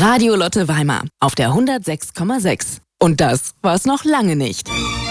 Radio Lotte Weimar auf der 106,6. Und das war's noch lange nicht.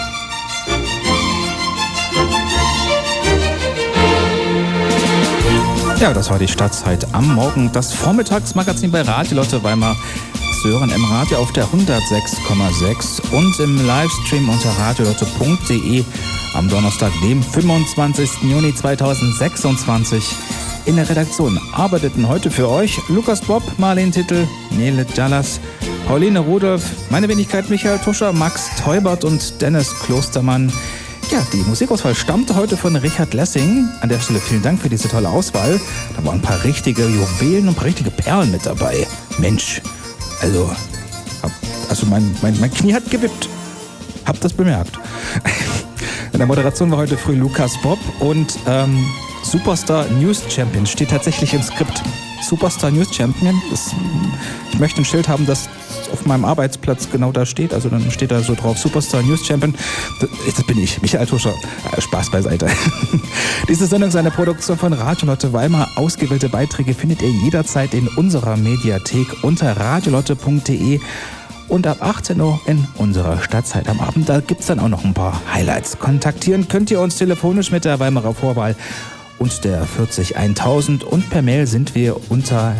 Ja, das war die Stadtzeit am Morgen. Das Vormittagsmagazin bei Radio Lotte Weimar zu hören im Radio auf der 106,6 und im Livestream unter radiolotte.de am Donnerstag, dem 25. Juni 2026. In der Redaktion arbeiteten heute für euch Lukas Bob, Marlene Tittel, Nele Jallas, Pauline Rudolph, meine Wenigkeit Michael Tuscher, Max Teubert und Dennis Klostermann. Ja, die Musikauswahl stammte heute von Richard Lessing. An der Stelle vielen Dank für diese tolle Auswahl. Da waren ein paar richtige Juwelen und ein paar richtige Perlen mit dabei. Mensch, also mein Knie hat gewippt. Hab das bemerkt. In der Moderation war heute früh Lukas Bob und Superstar News Champion steht tatsächlich im Skript. Superstar News Champion. Ich möchte ein Schild haben, das auf meinem Arbeitsplatz genau da steht. Also dann steht da so drauf, Superstar News Champion. Das bin ich, Michael Tuscher. Spaß beiseite. Diese Sendung ist eine Produktion von Radio Lotte Weimar. Ausgewählte Beiträge findet ihr jederzeit in unserer Mediathek unter radiolotte.de. Und ab 18 Uhr in unserer Stadtzeit am Abend, da gibt es dann auch noch ein paar Highlights. Kontaktieren könnt ihr uns telefonisch mit der Weimarer Vorwahl und der 401000 und per Mail sind wir unter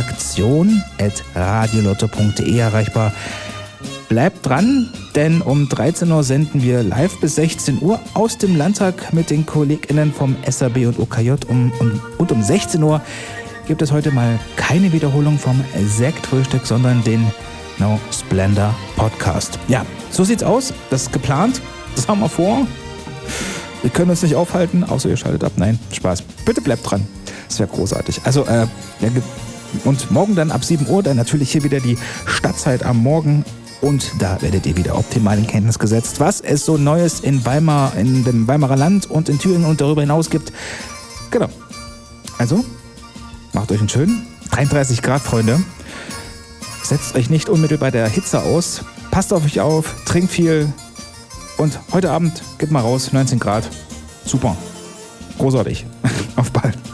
redaktion@radiolotte.de erreichbar. Bleibt dran, denn um 13 Uhr senden wir live bis 16 Uhr aus dem Landtag mit den KollegInnen vom SAB und OKJ und um 16 Uhr gibt es heute mal keine Wiederholung vom Sektfrühstück, sondern den No Splendor Podcast. Ja, so sieht's aus. Das ist geplant. Das haben wir vor. Wir können uns nicht aufhalten, außer ihr schaltet ab. Nein, Spaß. Bitte bleibt dran. Das wäre großartig. Also, und morgen dann ab 7 Uhr dann natürlich hier wieder die Stadtzeit am Morgen. Und da werdet ihr wieder optimal in Kenntnis gesetzt, was es so Neues in Weimar, in dem Weimarer Land und in Thüringen und darüber hinaus gibt. Genau. Also, macht euch einen schönen 33 Grad, Freunde. Setzt euch nicht unmittelbar der Hitze aus. Passt auf euch auf, trinkt viel. Und heute Abend geht mal raus, 19 Grad. Super. Großartig. Auf bald.